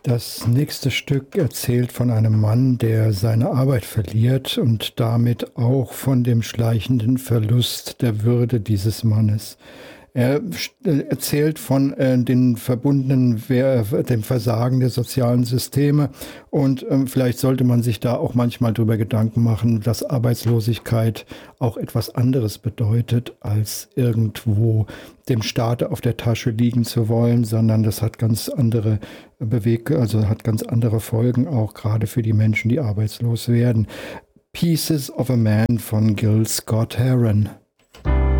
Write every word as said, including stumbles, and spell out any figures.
Das nächste Stück erzählt von einem Mann, der seine Arbeit verliert und damit auch von dem schleichenden Verlust der Würde dieses Mannes. Er erzählt von äh, den verbundenen, dem Versagen der sozialen Systeme und ähm, vielleicht sollte man sich da auch manchmal drüber Gedanken machen, dass Arbeitslosigkeit auch etwas anderes bedeutet, als irgendwo dem Staat auf der Tasche liegen zu wollen, sondern das hat ganz andere Beweg, also hat ganz andere Folgen, auch gerade für die Menschen, die arbeitslos werden. Pieces of a Man von Gil Scott-Heron.